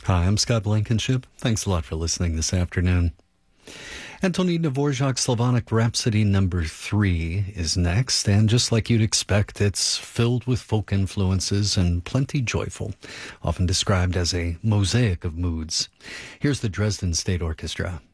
Hi, I'm Scott Blankenship. Thanks a lot for listening this afternoon. Antonin Dvorak's Slavonic Rhapsody No. 3 is next, and just like you'd expect, it's filled with folk influences and plenty joyful, often described as a mosaic of moods. Here's the Dresden State Orchestra.